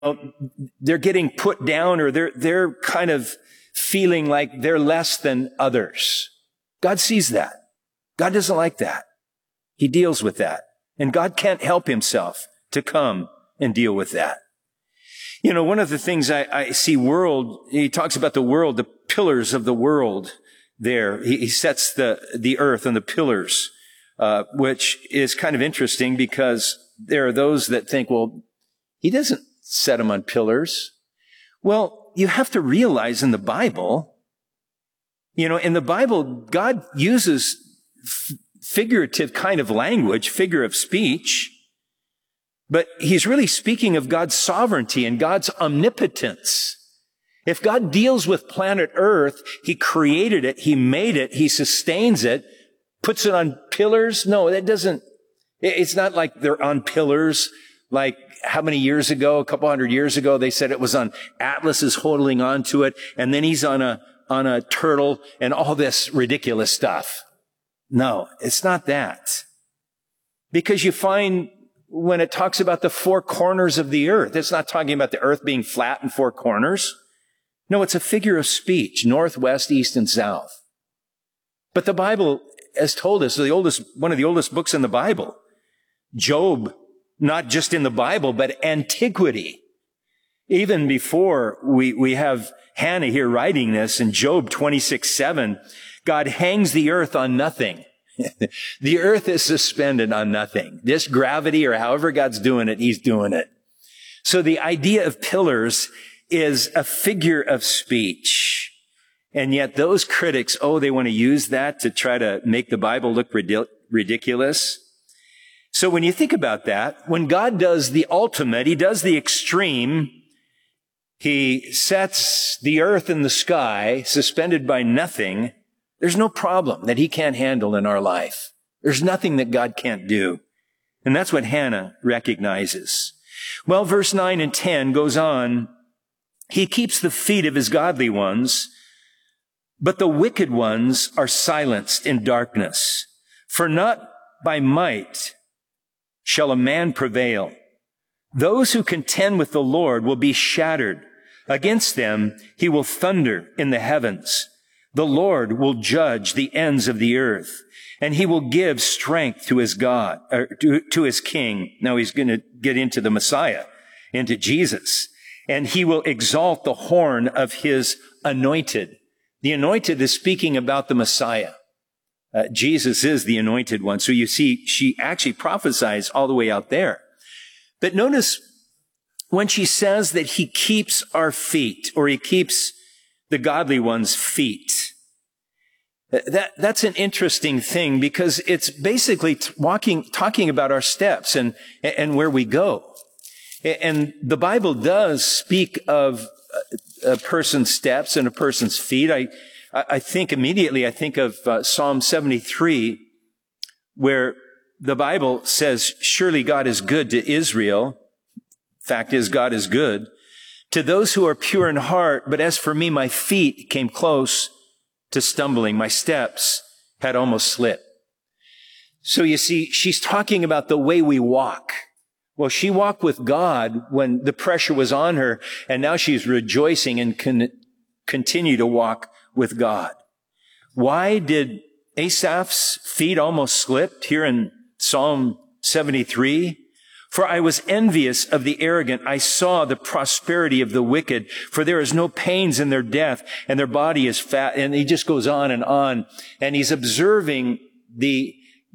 they're getting put down, or they're kind of feeling like they're less than others. God sees that. God doesn't like that. He deals with that. And God can't help himself to come and deal with that. One of the things I see he talks about the world, the pillars of the world there. He sets the earth on the pillars, which is kind of interesting because there are those that think, well, he doesn't set them on pillars. Well, you have to realize in the Bible, God uses figurative kind of language, figure of speech, but he's really speaking of God's sovereignty and God's omnipotence. If God deals with planet Earth, he created it, he made it, he sustains it, puts it on pillars. No, it's not like they're on pillars like how many years ago, a couple hundred years ago, they said it was on Atlas is holding on to it, and then he's on a turtle and all this ridiculous stuff. No, it's not that. Because you find when it talks about the four corners of the earth, it's not talking about the earth being flat in four corners. No, it's a figure of speech, north, west, east, and south. But the Bible has told us, one of the oldest books in the Bible, Job, not just in the Bible, but antiquity. Even before we have Hannah here writing this in Job 26:7, God hangs the earth on nothing. The earth is suspended on nothing. This gravity, or however God's doing it, he's doing it. So the idea of pillars is a figure of speech. And yet those critics, they want to use that to try to make the Bible look ridiculous. So when you think about that, when God does the ultimate, he does the extreme, he sets the earth and the sky suspended by nothing, there's no problem that he can't handle in our life. There's nothing that God can't do. And that's what Hannah recognizes. Well, verse 9 and 10 goes on. He keeps the feet of his godly ones, but the wicked ones are silenced in darkness. For not by might shall a man prevail. Those who contend with the Lord will be shattered. Against them he will thunder in the heavens. The Lord will judge the ends of the earth, and he will give strength to his God, or to his king. Now he's going to get into the Messiah, into Jesus, and he will exalt the horn of his anointed. The anointed is speaking about the Messiah. Jesus is the anointed one. So you see, she actually prophesies all the way out there. But notice when she says that he keeps our feet, or he keeps the godly one's feet. That's an interesting thing, because it's basically talking about our steps and where we go. And the Bible does speak of a person's steps and a person's feet. I think of Psalm 73, where the Bible says, surely God is good to Israel. Fact is, God is good to those who are pure in heart. But as for me, my feet came close to stumbling. My steps had almost slipped. So you see, she's talking about the way we walk. Well, she walked with God when the pressure was on her, and now she's rejoicing and continue to walk with God. Why did Asaph's feet almost slip here in Psalm 73? For I was envious of the arrogant. I saw the prosperity of the wicked. For there is no pains in their death, and their body is fat. And he just goes on. And he's observing the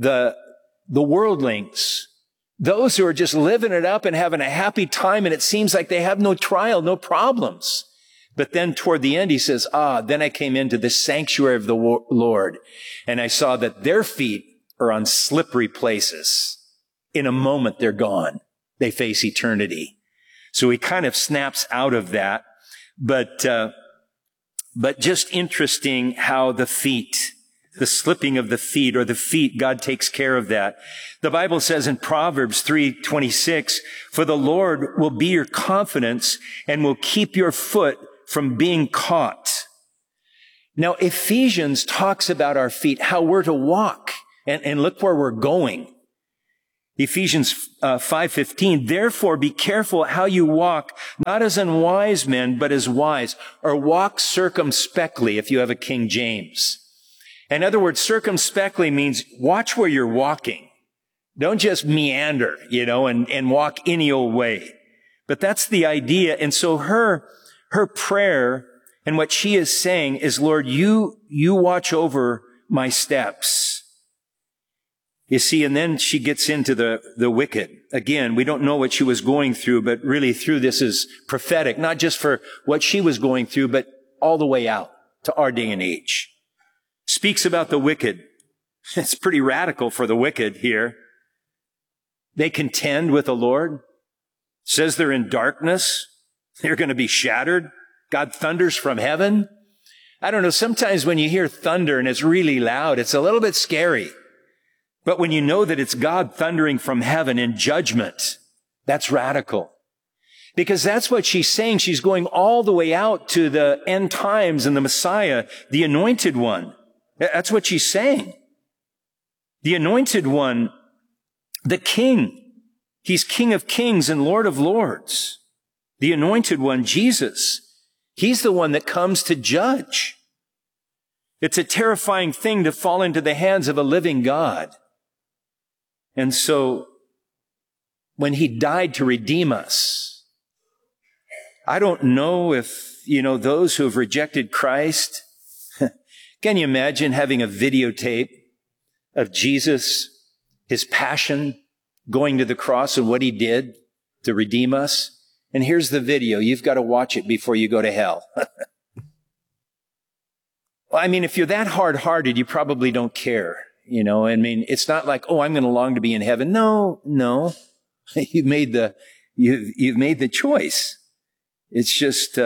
worldlings, those who are just living it up and having a happy time. And it seems like they have no trial, no problems. But then toward the end, he says, then I came into the sanctuary of the Lord, and I saw that their feet are on slippery places. In a moment, they're gone. They face eternity. So he kind of snaps out of that. But just interesting how the slipping of the feet, or the feet, God takes care of that. The Bible says in Proverbs 3:26, for the Lord will be your confidence and will keep your foot from being caught. Now, Ephesians talks about our feet, how we're to walk, and look where we're going. Ephesians 5:15, therefore be careful how you walk, not as unwise men, but as wise, or walk circumspectly if you have a King James. In other words, circumspectly means watch where you're walking. Don't just meander, and walk any old way. But that's the idea. And so her prayer and what she is saying is, Lord, you watch over my steps. You see, and then she gets into the wicked. Again, we don't know what she was going through, but really through this is prophetic, not just for what she was going through, but all the way out to our day and age. Speaks about the wicked. It's pretty radical for the wicked here. They contend with the Lord. Says they're in darkness. They're going to be shattered. God thunders from heaven. I don't know, sometimes when you hear thunder and it's really loud, it's a little bit scary. But when you know that it's God thundering from heaven in judgment, that's radical. Because that's what she's saying. She's going all the way out to the end times and the Messiah, the anointed one. That's what she's saying. The anointed one, the King. He's King of kings and Lord of lords. The anointed one, Jesus. He's the one that comes to judge. It's a terrifying thing to fall into the hands of a living God. And so, when he died to redeem us, I don't know if, those who have rejected Christ, can you imagine having a videotape of Jesus, his passion, going to the cross and what he did to redeem us? And here's the video. You've got to watch it before you go to hell. Well, if you're that hard-hearted, you probably don't care. It's not like, I'm going to long to be in heaven. No. You've made the choice. It's just,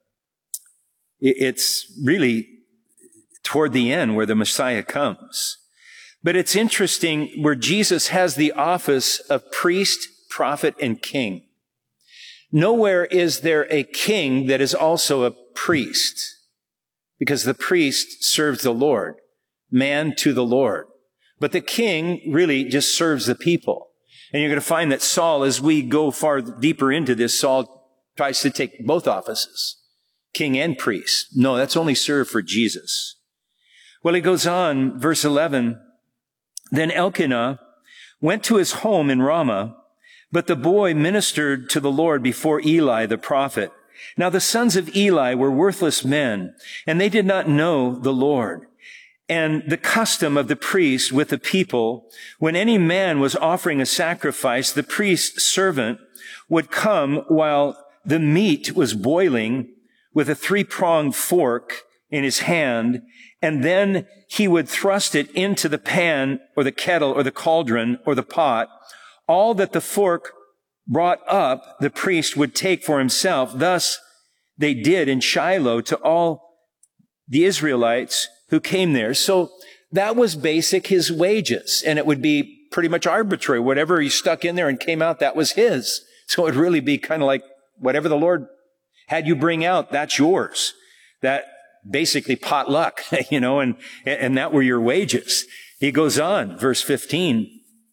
it's really toward the end where the Messiah comes. But it's interesting where Jesus has the office of priest, prophet, and king. Nowhere is there a king that is also a priest, because the priest serves the Lord, man to the Lord. But the king really just serves the people. And you're going to find that Saul, as we go far deeper into this, Saul tries to take both offices, king and priest. No, that's only served for Jesus. Well, he goes on, verse 11, then Elkanah went to his home in Ramah, but the boy ministered to the Lord before Eli the prophet. Now the sons of Eli were worthless men, and they did not know the Lord. And the custom of the priest with the people, when any man was offering a sacrifice, the priest's servant would come while the meat was boiling with a 3-pronged fork in his hand, and then he would thrust it into the pan or the kettle or the cauldron or the pot. All that the fork brought up, the priest would take for himself. Thus they did in Shiloh to all the Israelites who came there. So that was basic, his wages. And it would be pretty much arbitrary. Whatever he stuck in there and came out, that was his. So it would really be kind of like whatever the Lord had you bring out, that's yours. That basically potluck, and that were your wages. He goes on, verse 15.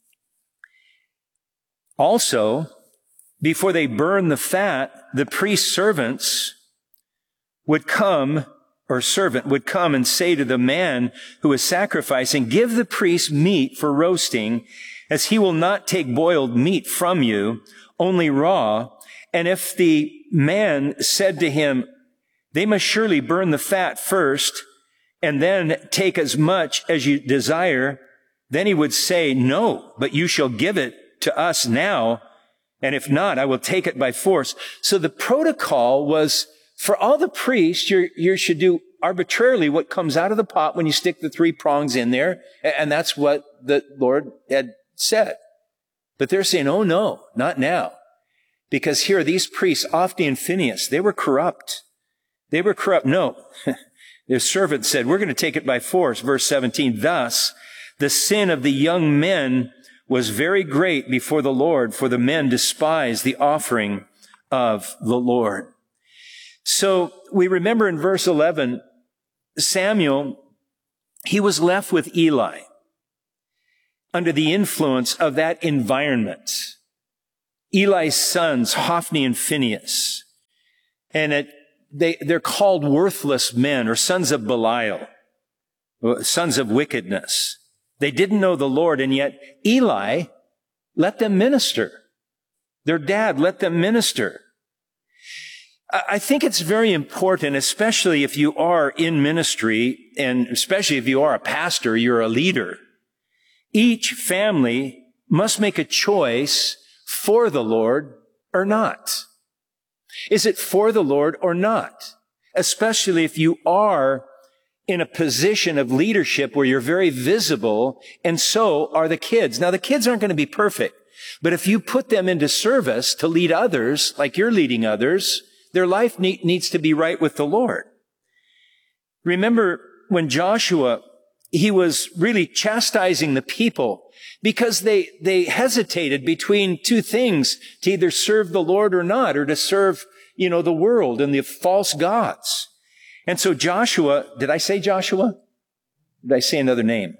Also, before they burn the fat, the priest's servants would come, or servant would come and say to the man who is sacrificing, give the priest meat for roasting, as he will not take boiled meat from you, only raw. And if the man said to him, they must surely burn the fat first, and then take as much as you desire, then he would say, no, but you shall give it to us now, and if not, I will take it by force. So the protocol was, for all the priests, you should do arbitrarily what comes out of the pot when you stick the 3 prongs in there, and that's what the Lord had said. But they're saying, oh no, not now. Because here, these priests, Ophni and Phinehas, they were corrupt. They were corrupt. No. Their servant said, we're going to take it by force. Verse 17, thus, the sin of the young men was very great before the Lord, for the men despised the offering of the Lord. So we remember in verse 11, Samuel, he was left with Eli. under the influence of that environment. Eli's sons, Hophni and Phinehas, and they're called worthless men, or sons of Belial, sons of wickedness. They didn't know the Lord, and yet Eli let them minister. Their dad let them minister. I think it's very important, especially if you are in ministry, and especially if you are a pastor, you're a leader. Each family must make a choice for the Lord or not. Is it for the Lord or not? Especially if you are in a position of leadership where you're very visible, and so are the kids. Now, the kids aren't going to be perfect, but if you put them into service to lead others, like you're leading others, their life needs to be right with the Lord. Remember when Joshua, he was really chastising the people because they hesitated between two things, to either serve the Lord or not, or to serve, the world and the false gods. And so Joshua, did I say Joshua? Did I say another name?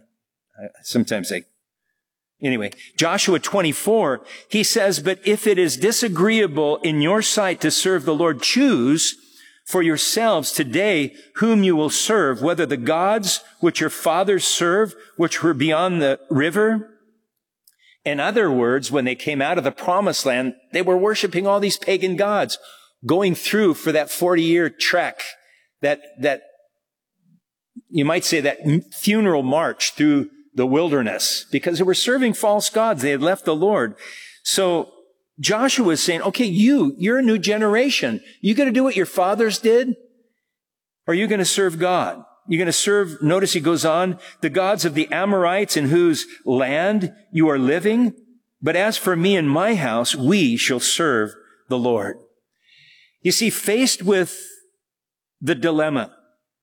Anyway, Joshua 24, he says, "But if it is disagreeable in your sight to serve the Lord, choose for yourselves today whom you will serve, whether the gods which your fathers served, which were beyond the river." In other words, when they came out of the promised land, they were worshiping all these pagan gods, going through for that 40-year trek, that you might say that funeral march through the wilderness, because they were serving false gods. They had left the Lord. So Joshua is saying, okay, you're a new generation. You going to do what your fathers did? Or are you going to serve God? You're going to serve, notice he goes on, the gods of the Amorites in whose land you are living. But as for me and my house, we shall serve the Lord. You see, faced with the dilemma,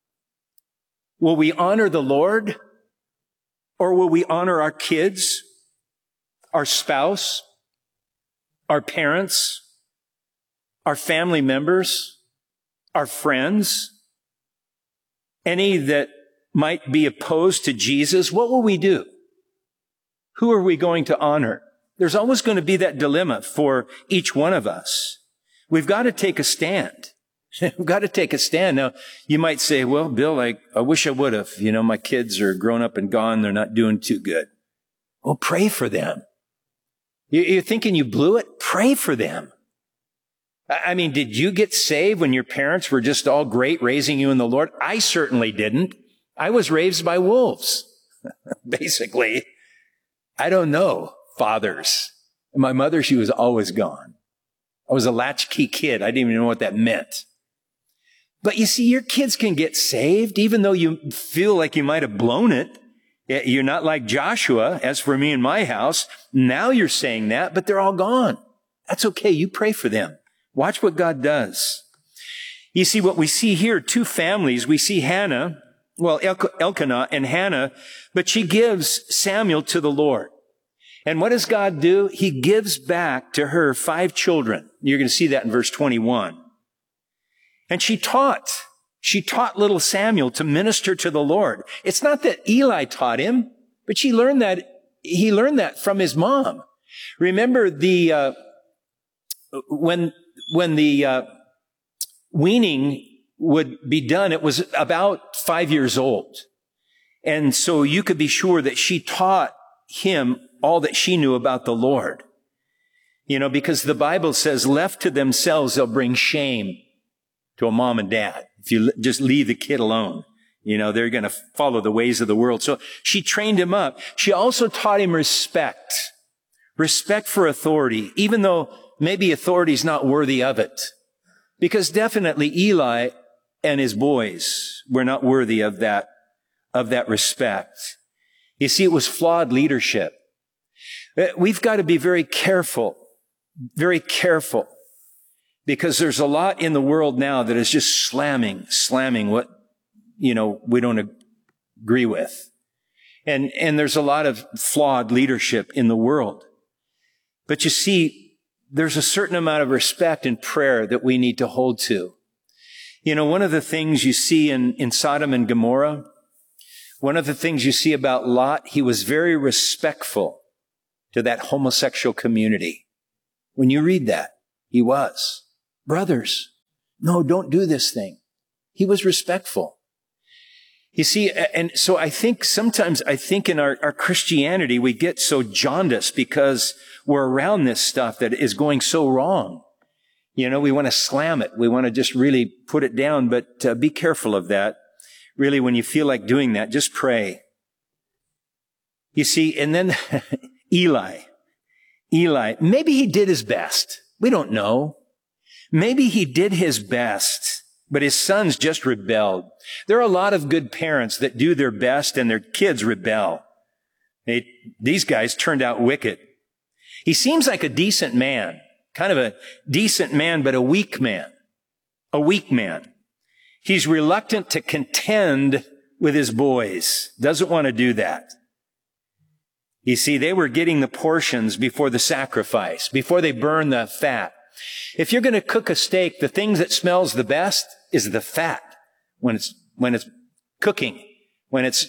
will we honor the Lord? Or will we honor our kids, our spouse, our parents, our family members, our friends, any that might be opposed to Jesus? What will we do? Who are we going to honor? There's always going to be that dilemma for each one of us. We've got to take a stand. We've got to take a stand. Now, you might say, well, Bill, I wish I would have. My kids are grown up and gone. They're not doing too good. Well, pray for them. You're thinking you blew it? Pray for them. I mean, did you get saved when your parents were just all great raising you in the Lord? I certainly didn't. I was raised by wolves, basically. I don't know fathers. My mother, she was always gone. I was a latchkey kid. I didn't even know what that meant. But you see, your kids can get saved, even though you feel like you might have blown it. You're not like Joshua. As for me and my house, now you're saying that, but they're all gone. That's okay. You pray for them. Watch what God does. You see, what we see here, two families. We see Hannah, Elkanah and Hannah, but she gives Samuel to the Lord. And what does God do? He gives back to her 5 children. You're going to see that in verse 21. And she taught little Samuel to minister to the Lord. It's not that Eli taught him, but he learned that from his mom. Remember when the weaning would be done, it was about 5 years old. And so you could be sure that she taught him all that she knew about the Lord. Because the Bible says, left to themselves, they'll bring shame to a mom and dad. If you just leave the kid alone, they're going to follow the ways of the world. So she trained him up. She also taught him respect for authority, even though maybe authority's not worthy of it. Because definitely Eli and his boys were not worthy of that respect. You see, it was flawed leadership. We've got to be very careful, because there's a lot in the world now that is just slamming what, we don't agree with. And there's a lot of flawed leadership in the world. But you see, there's a certain amount of respect and prayer that we need to hold to. One of the things you see in Sodom and Gomorrah, One of the things you see about Lot, he was very respectful to that homosexual community. When you read that, he was. Brothers, no, don't do this thing. He was respectful. You see, and so I think sometimes in our Christianity, we get so jaundiced because we're around this stuff that is going so wrong. You know, we want to slam it. We want to just really put it down, but be careful of that. Really, when you feel like doing that, just pray. You see, and then Eli, maybe he did his best. We don't know. Maybe he did his best, but his sons just rebelled. There are a lot of good parents that do their best and their kids rebel. These guys turned out wicked. He seems like a decent man, kind of a decent man, but a weak man. A weak man. He's reluctant to contend with his boys. Doesn't want to do that. You see, they were getting the portions before the sacrifice, before they burn the fat. If you're going to cook a steak, the thing that smells the best is the fat when it's cooking, when it's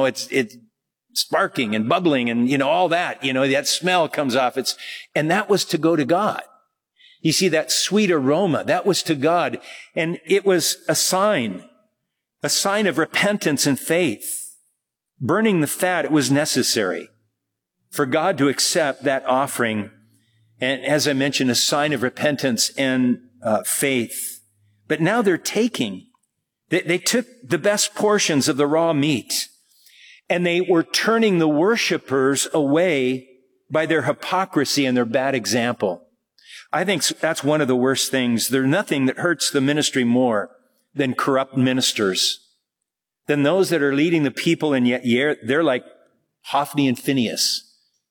sparking and bubbling and, all that, that smell comes off. And that was to go to God. You see, that sweet aroma, that was to God. And it was a sign of repentance and faith. Burning the fat, it was necessary for God to accept that offering. And as I mentioned, a sign of repentance and faith. But now they're taking. They took the best portions of the raw meat, and they were turning the worshipers away by their hypocrisy and their bad example. I think that's one of the worst things. There's nothing that hurts the ministry more than corrupt ministers, than those that are leading the people, and yet they're like Hophni and Phinehas.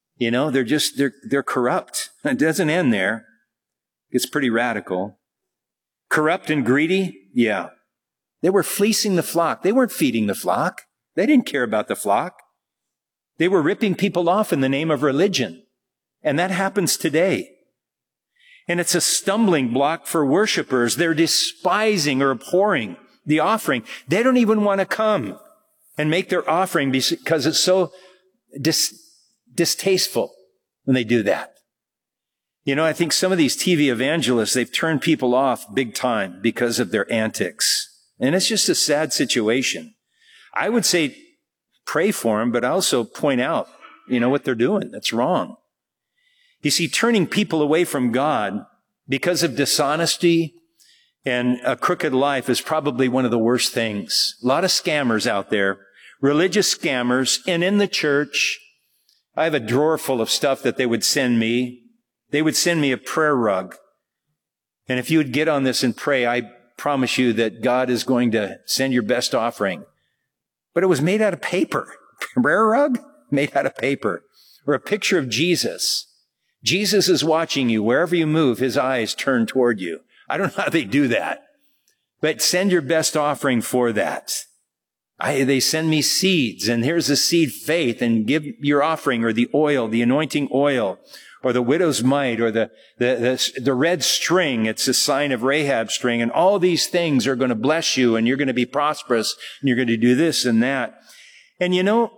They're corrupt. It doesn't end there. It's pretty radical. Corrupt and greedy? Yeah. They were fleecing the flock. They weren't feeding the flock. They didn't care about the flock. They were ripping people off in the name of religion. And that happens today. And it's a stumbling block for worshipers. They're despising or abhorring the offering. They don't even want to come and make their offering because it's so distasteful when they do that. I think some of these TV evangelists, they've turned people off big time because of their antics. And it's just a sad situation. I would say pray for them, but also point out, what they're doing. That's wrong. You see, turning people away from God because of dishonesty and a crooked life is probably one of the worst things. A lot of scammers out there, religious scammers, and in the church, I have a drawer full of stuff that they would send me. They would send me a prayer rug. And if you would get on this and pray, I promise you that God is going to send your best offering. But it was made out of paper. Prayer rug made out of paper. Or a picture of Jesus. Jesus is watching you. Wherever you move, his eyes turn toward you. I don't know how they do that. But send your best offering for that. They send me seeds, and here's the seed faith, and give your offering, or the oil, the anointing oil, or the widow's mite, or the red string. It's a sign of Rahab's string. And all these things are going to bless you, and you're going to be prosperous, and you're going to do this and that. And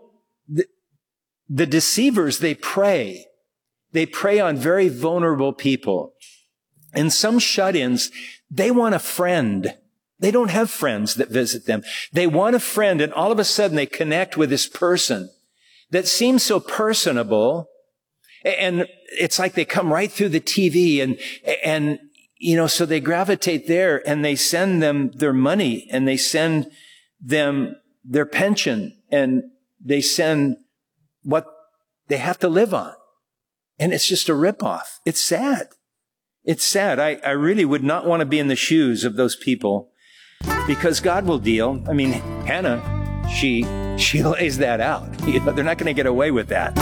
the deceivers, they prey on very vulnerable people. And some shut-ins, they want a friend. They don't have friends that visit them. They want a friend, and all of a sudden they connect with this person that seems so personable. And it's like they come right through the TV and so they gravitate there, and they send them their money, and they send them their pension, and they send what they have to live on. And it's just a ripoff. It's sad. It's sad. I really would not want to be in the shoes of those people, because God will deal. I mean, Hannah, she lays that out. They're not going to get away with that.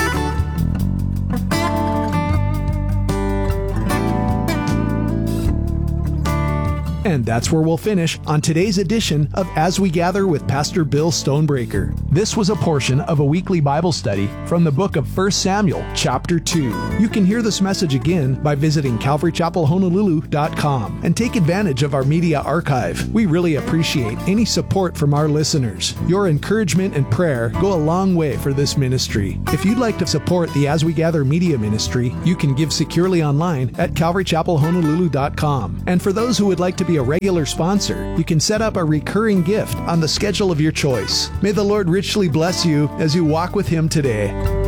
And that's where we'll finish on today's edition of As We Gather with Pastor Bill Stonebreaker. This was a portion of a weekly Bible study from the book of 1 Samuel, chapter 2. You can hear this message again by visiting CalvaryChapelHonolulu.com and take advantage of our media archive. We really appreciate any support from our listeners. Your encouragement and prayer go a long way for this ministry. If you'd like to support the As We Gather media ministry, you can give securely online at CalvaryChapelHonolulu.com. And for those who would like to be a regular sponsor, you can set up a recurring gift on the schedule of your choice. May the Lord richly bless you as you walk with Him today.